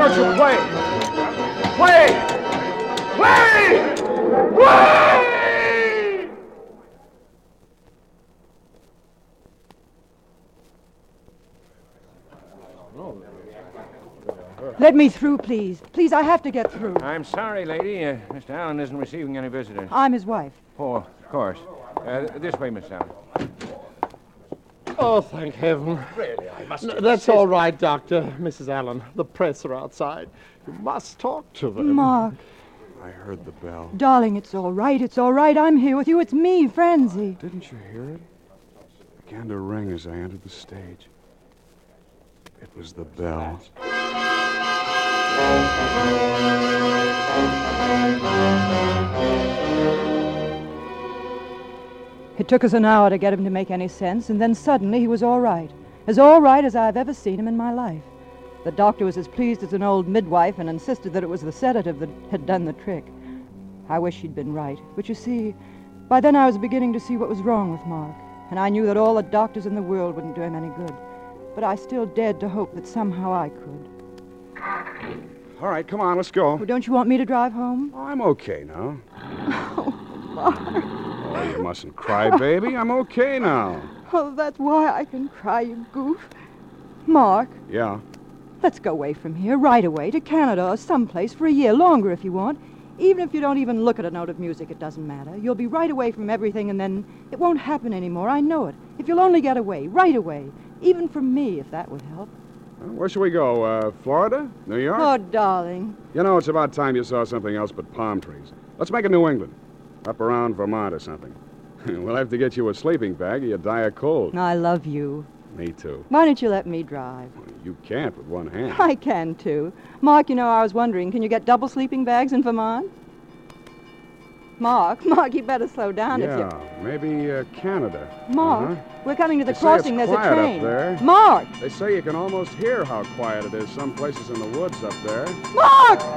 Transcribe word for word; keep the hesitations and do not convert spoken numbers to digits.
don't you play? Play! Play! Play! Let me through, please. Please, I have to get through. I'm sorry, lady. Uh, Mister Allen isn't receiving any visitors. I'm his wife. Oh, of course. Uh, this way, Miss Allen. Oh, thank heaven. Really, I must N- That's all right, Doctor. Missus Allen, the press are outside. You must talk to them. Mark. I heard the bell. Darling, it's all right. It's all right. I'm here with you. It's me, Frenzy. Didn't you hear it? It began to ring as I entered the stage. It was the bell. It took us an hour to get him to make any sense, and then suddenly he was all right. As all right as I've ever seen him in my life. The doctor was as pleased as an old midwife and insisted that it was the sedative that had done the trick. I wish he'd been right. But you see, by then I was beginning to see what was wrong with Mark, and I knew that all the doctors in the world wouldn't do him any good. But I still dared to hope that somehow I could. All right, come on, let's go. Well, don't you want me to drive home? Oh, I'm okay now. Oh, Mark. Oh, you mustn't cry, baby. I'm okay now. Oh, that's why I can cry, you goof. Mark, Yeah. let's go away from here, right away, to Canada or someplace for a year, longer if you want. Even if you don't even look at a note of music, it doesn't matter. You'll be right away from everything, and then it won't happen anymore. I know it. If you'll only get away, right away. Even from me, if that would help. Well, where should we go? Uh, Florida? New York? Oh, darling. You know, it's about time you saw something else but palm trees. Let's make it New England. Up around Vermont or something. We'll have to get you a sleeping bag or you die of cold. I love you. Me too. Why don't you let me drive? You can't with one hand. I can, too. Mark, you know, I was wondering, can you get double sleeping bags in Vermont? Mark, Mark, you better slow down if you... Yeah, maybe uh, Canada. Mark, Uh-huh. we're coming to the They say crossing. it's There's a quiet up train. there. Mark! They say you can almost hear how quiet it is some places in the woods up there. Mark!